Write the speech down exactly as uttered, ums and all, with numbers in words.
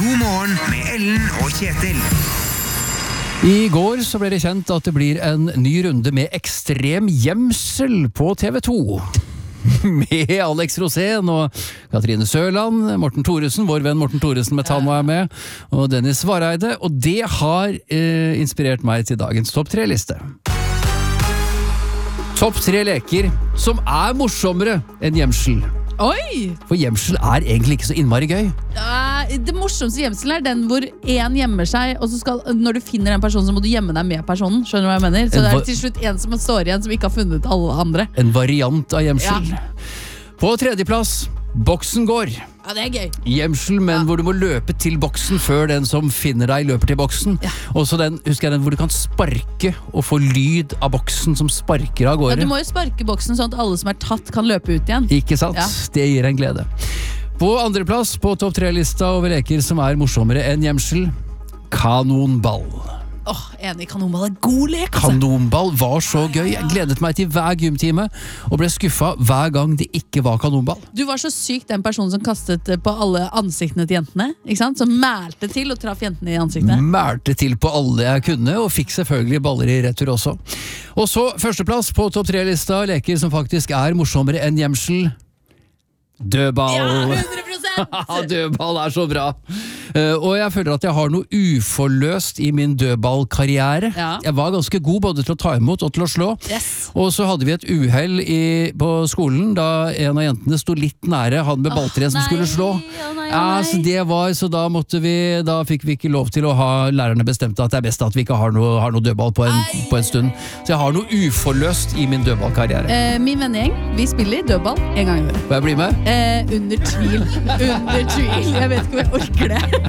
God morgen med Ellen og Kjetil. I går så ble det kjent at det blir en ny runde med ekstrem gjemsel på T V to. Med Alex Rosén og Katrine Sørland, Morten Thoresen, vår venn Morten Thoresen med Tanno er med, og Dennis Vareide, og det har eh, inspirert meg til dagens topp tre-liste. Topp tre leker som er morsommere enn gjemsel. Oi! For gjemsel er egentlig ikke så innmari gøy. Ja, det morsomste gjemselen er den hvor en gjemmer seg, og så skal, når du finner en person, så må du gjemme deg med personen. Skjønner du hva jeg mener? Så det er til slutt en som står igjen, som ikke har funnet alle andre. En variant av gjemsel. Ja. På tredjeplass, boksen går. Ja, det er gøy. Gjemsel, men Ja. hvor du må løpe til boksen før den som finner deg løper til boksen. Ja. Og så den, husker jeg den hvor du kan sparke og få lyd av boksen som sparker av Ja, gårde. du må jo sparke boksen sånn at alle som er tatt kan løpe ut igjen. Ikke sant? Ja. Det gir en glede. På andreplass på topp tre-lista over leker som er morsommere enn gjemsel, kanonball. Åh, enig, kanonball er god lek, altså. Kanonball var så gøy. Jeg gledet meg til hver gymtime og ble skuffa hver gang det ikke var kanonball. Du var så syk den personen som kastet på alle ansiktene til jentene, ikke sant? Som mælte til og traff jentene i ansiktene. Mælte til på alle jeg kunne, og fikk selvfølgelig baller i retur også. Og så førsteplass på topp tre-lista leker som faktisk er morsommere enn gjemsel. Dødball. Ja, hundre prosent! Dødball er så bra. Uh, og jeg føler at jeg har noe uforløst i min dødballkarriere. Ja. Jeg var ganske god både til å ta imot og til å slå. Yes. Og så hadde vi et uhell i- på skolen da en av jentene sto litt nære han med balltreet som nei, skulle slå. å nei, å Ja, nei. så det var, så da måtte vi, da fikk vi ikke lov til å ha, lærerne bestemte at det er best at vi ikke har noe, har noe dødball på en, på en stund. Så jeg har noe uforløst i min dødballkarriere. Eh, min vennegjeng, vi spiller dødball en gang i året. Får jeg bli med? Eh, under tvil. Under tvil. Jeg vet ikke om jeg orker det.